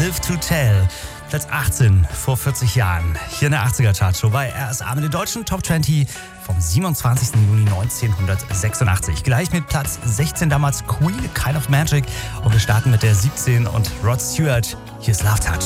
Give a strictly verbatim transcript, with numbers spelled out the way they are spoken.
Live to Tell. Platz achtzehn vor vierzig Jahren. Hier in der achtziger-Chartshow bei R S A mit den deutschen Top zwanzig vom siebenundzwanzigsten Juni neunzehnhundertsechsundachtzig. Gleich mit Platz sechzehn damals Queen, Kind of Magic. Und wir starten mit der siebzehn und Rod Stewart. Hier ist Love Touch.